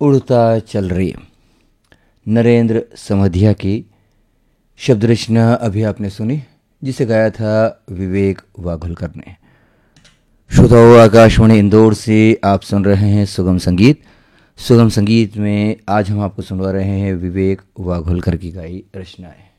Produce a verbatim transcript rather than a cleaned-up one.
उड़ता चल रही, नरेंद्र समधिया की शब्द रचना अभी आपने सुनी, जिसे गाया था विवेक वाघोलकर ने। श्रोताओं, आकाशवाणी इंदौर से आप सुन रहे हैं सुगम संगीत। सुगम संगीत में आज हम आपको सुनवा रहे हैं विवेक वाघोलकर की गाई रचनाएं।